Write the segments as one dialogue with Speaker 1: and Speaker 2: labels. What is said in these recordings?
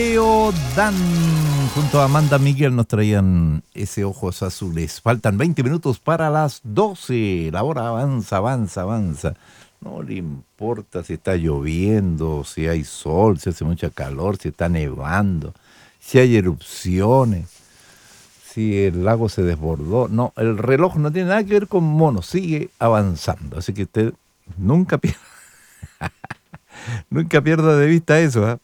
Speaker 1: Leo Dan junto a Amanda Miguel nos traían ese Ojos Azules. Faltan 20 minutos para las 12. La hora avanza, avanza, avanza. No le importa si está lloviendo, si hay sol, si hace mucha calor, si está nevando, si hay erupciones, si el lago se desbordó. No, el reloj no tiene nada que ver con monos, sigue avanzando. Así que usted nunca pierda, nunca pierda de vista eso, ¿eh?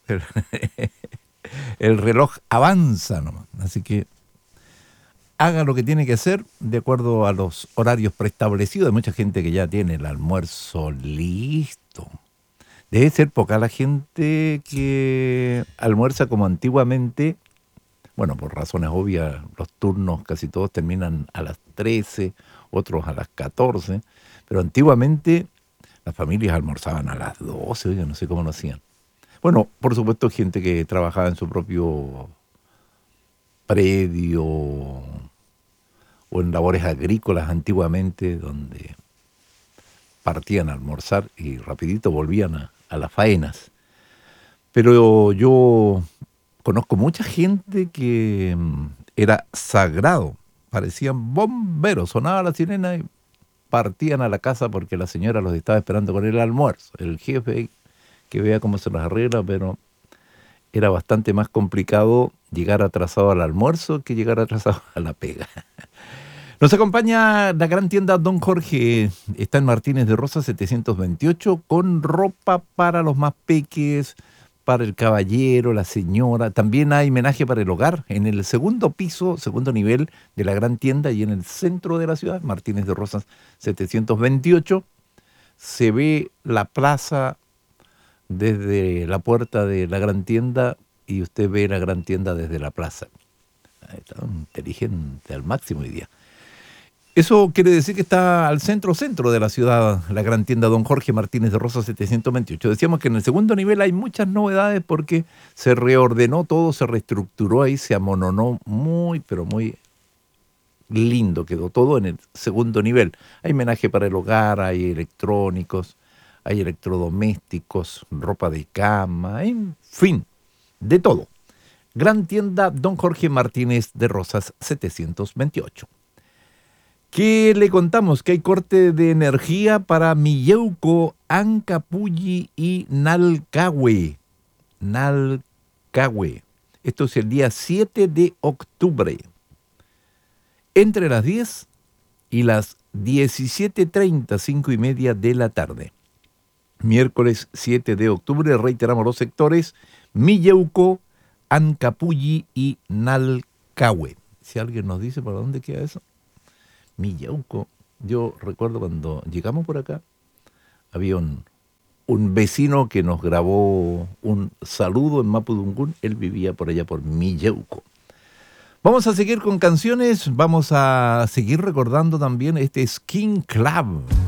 Speaker 1: El reloj avanza nomás, así que haga lo que tiene que hacer de acuerdo a los horarios preestablecidos. Hay mucha gente que ya tiene el almuerzo listo. Debe ser poca la gente que almuerza como antiguamente. Bueno, por razones obvias, los turnos casi todos terminan a las 13, otros a las 14, pero antiguamente las familias almorzaban a las 12, oiga, no sé cómo lo hacían. Bueno, por supuesto, gente que trabajaba en su propio predio o en labores agrícolas antiguamente, donde partían a almorzar y rapidito volvían a las faenas. Pero yo conozco mucha gente que era sagrado, parecían bomberos, sonaba la sirena y partían a la casa porque la señora los estaba esperando con el almuerzo. El jefe que vea cómo se los arregla, pero era bastante más complicado llegar atrasado al almuerzo que llegar atrasado a la pega. Nos acompaña la gran tienda Don Jorge, está en Martínez de Rosas 728, con ropa para los más peques, para el caballero, la señora. También hay menaje para el hogar en el segundo piso, segundo nivel de la gran tienda y en el centro de la ciudad, Martínez de Rosas 728. Se ve la plaza desde la puerta de la gran tienda y usted ve la gran tienda desde la plaza. Está inteligente al máximo hoy día. Eso quiere decir que está al centro de la ciudad, la gran tienda Don Jorge Martínez de Rosas 728. Decíamos que en el segundo nivel hay muchas novedades porque se reordenó todo, se reestructuró ahí, se amononó muy, pero muy lindo. Quedó todo en el segundo nivel. Hay menaje para el hogar, hay electrónicos, hay electrodomésticos, ropa de cama, en fin, de todo. Gran tienda Don Jorge Martínez de Rosas 728. ¿Qué le contamos? Que hay corte de energía para Milleuco, Ancapulli y Nalcahue. Nalcahue. Esto es el día 7 de octubre. Entre las 10 y las 17:30, 5:30 de la tarde. Miércoles 7 de octubre, reiteramos los sectores, Milleuco, Ancapulli y Nalcahue. Si alguien nos dice para dónde queda eso. Milleuco. Yo recuerdo cuando llegamos por acá, había un vecino que nos grabó un saludo en Mapudungún. Él vivía por allá por Milleuco. Vamos a seguir con canciones, vamos a seguir recordando también este Skin Club.